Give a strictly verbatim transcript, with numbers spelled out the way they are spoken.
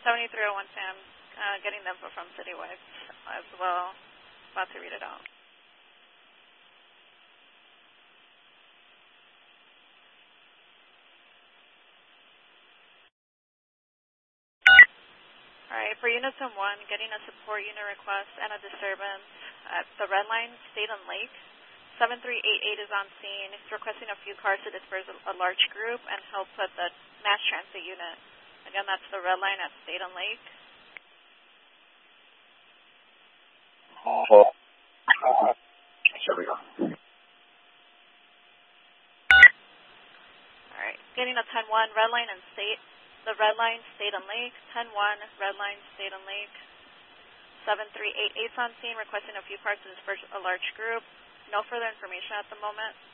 seventy-three oh one Sam, uh, getting the info from Citywide as well. About to read it out. All right, for Unison one, getting a support unit request and a disturbance at the Red Line, State and Lake. seven three eight eight is on scene. He's requesting a few cars to disperse a, a large group and help with the mass transit unit. Again, that's the Red Line at State and Lake. Oh, uh, here we go. All right, getting a ten one, Red Line and State. The Red Line, State and Lake. ten one, Red Line, State and Lake. seven three eight eight is on scene, requesting a few cars to disperse a large group. No further information at the moment.